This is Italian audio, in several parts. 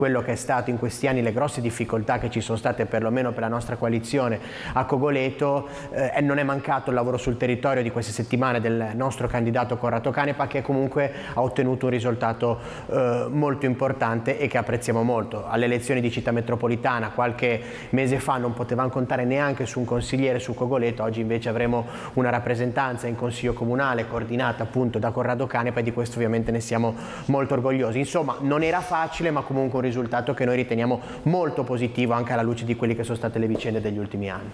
quello che è stato in questi anni, le grosse difficoltà che ci sono state perlomeno per la nostra coalizione a Cogoleto, non è mancato il lavoro sul territorio di queste settimane del nostro candidato Corrado Canepa, che comunque ha ottenuto un risultato molto importante e che apprezziamo molto. Alle elezioni di città metropolitana qualche mese fa non potevamo contare neanche su un consigliere su Cogoleto, oggi invece avremo una rappresentanza in consiglio comunale coordinata appunto da Corrado Canepa e di questo ovviamente ne siamo molto orgogliosi. Insomma, non era facile, ma comunque un risultato che noi riteniamo molto positivo anche alla luce di quelle che sono state le vicende degli ultimi anni.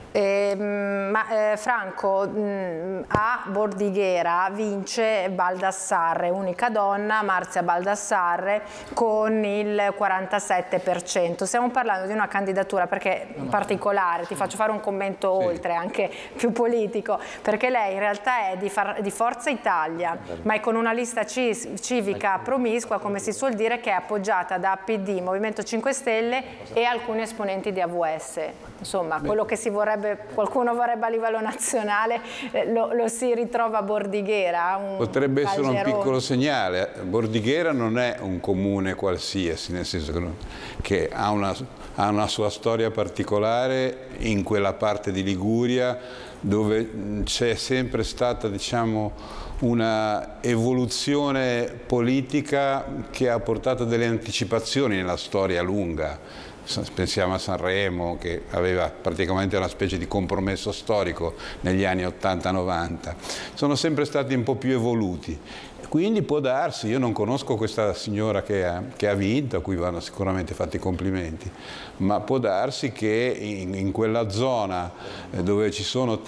Franco, a Bordighera vince Baldassarre, unica donna, Marzia Baldassarre, con il 47%. Stiamo parlando di una candidatura perché particolare, ti faccio fare un commento oltre, anche più politico, perché lei in realtà è di Forza Italia, ma è con una lista civica promiscua, come si suol dire, che è appoggiata da PD, Movimento 5 Stelle e alcuni esponenti di AVS. Insomma, quello che qualcuno vorrebbe a livello nazionale lo si ritrova a Bordighera. Potrebbe essere un piccolo segnale. Bordighera non è un comune qualsiasi, nel senso che ha una sua storia particolare in quella parte di Liguria dove c'è sempre stata, diciamo, una evoluzione politica che ha portato delle anticipazioni nella storia lunga. Pensiamo a Sanremo, che aveva praticamente una specie di compromesso storico negli anni 80-90. Sono sempre stati un po' più evoluti. Quindi può darsi, io non conosco questa signora che ha vinto, a cui vanno sicuramente fatti i complimenti, ma può darsi che in quella zona dove ci sono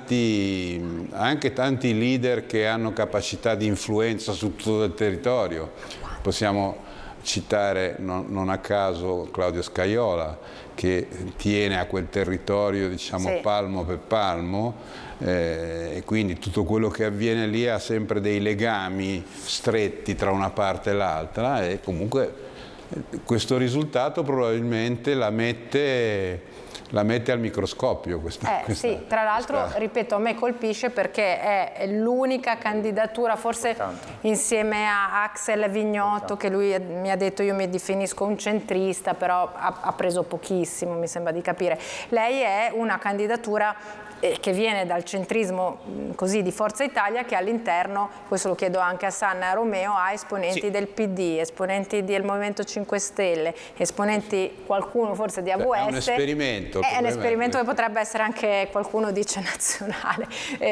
anche tanti leader che hanno capacità di influenza su tutto il territorio, possiamo citare non a caso Claudio Scajola, che tiene a quel territorio, diciamo, palmo per palmo, e quindi tutto quello che avviene lì ha sempre dei legami stretti tra una parte e l'altra, e comunque questo risultato probabilmente la mette al microscopio sì, tra l'altro, ripeto, a me colpisce perché è l'unica candidatura, forse insieme a Axel Vignotto, che lui mi ha detto io mi definisco un centrista, però ha preso pochissimo, mi sembra di capire. Lei è una candidatura che viene dal centrismo così di Forza Italia, che all'interno, questo lo chiedo anche a Sanna Romeo, ha esponenti del PD, esponenti del Movimento 5 Stelle, esponenti qualcuno forse di AVS. È un esperimento. È un esperimento che potrebbe essere anche, qualcuno dice, nazionale.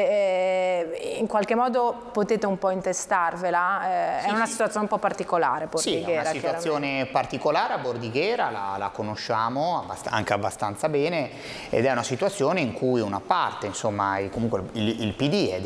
In qualche modo potete un po' intestarvela, è una situazione un po' particolare Bordighera. Sì, è una situazione particolare a Bordighera, la conosciamo anche abbastanza bene, ed è una situazione in cui una parte, insomma, comunque il PD è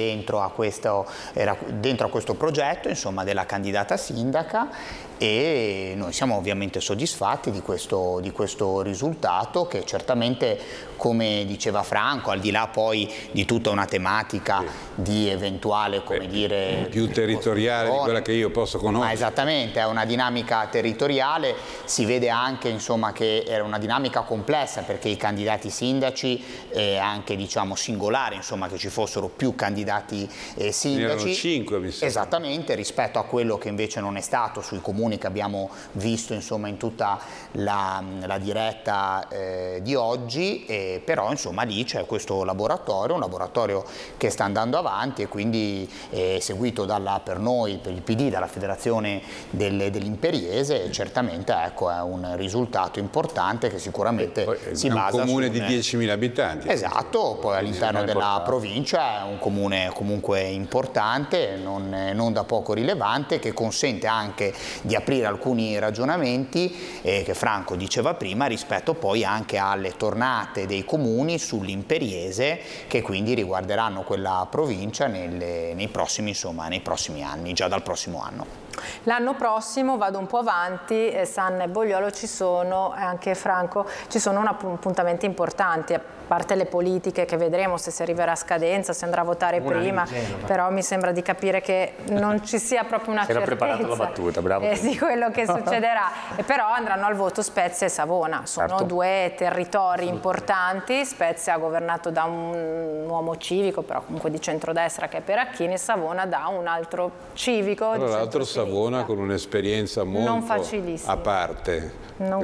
era dentro a questo progetto, insomma, della candidata sindaca, e noi siamo ovviamente soddisfatti di questo risultato, che certamente, come diceva Franco, al di là poi di tutta una tematica di eventuale, come dire, più territoriale di quella che io posso conoscere. Ma esattamente, è una dinamica territoriale, si vede anche, insomma, che era una dinamica complessa, perché i candidati sindaci, anche, diciamo, singolari, insomma, che ci fossero più candidati sindaci. Erano 5, mi sembra. Esattamente, rispetto a quello che invece non è stato sui comuni che abbiamo visto, insomma, in tutta la diretta di oggi, però, insomma, lì c'è questo laboratorio, un laboratorio che sta andando avanti, e quindi seguito per noi, per il PD, dalla Federazione dell'Imperiese, certamente, ecco, è un risultato importante che sicuramente si basa su un comune di 10.000 abitanti. Esatto, poi all'interno della provincia è un comune comunque importante, non da poco rilevante, che consente anche di aprire alcuni ragionamenti che Franco diceva prima, rispetto poi anche alle tornate dei comuni sull'Imperiese, che quindi riguarderanno quella provincia nei prossimi anni, già dal prossimo anno. L'anno prossimo, vado un po' avanti, Sanna e Bogliolo, ci sono, anche Franco, ci sono appuntamenti importanti, a parte le politiche che vedremo se si arriverà a scadenza, se andrà a votare prima, però mi sembra di capire che non ci sia proprio una certezza. Era preparata la battuta, bravo. Di quello che succederà, però andranno al voto Spezia e Savona, sono due territori importanti. Spezia governato da un uomo civico, però comunque di centrodestra, che è Peracchini, e Savona da un altro civico. Tra l'altro Savona con un'esperienza molto a parte.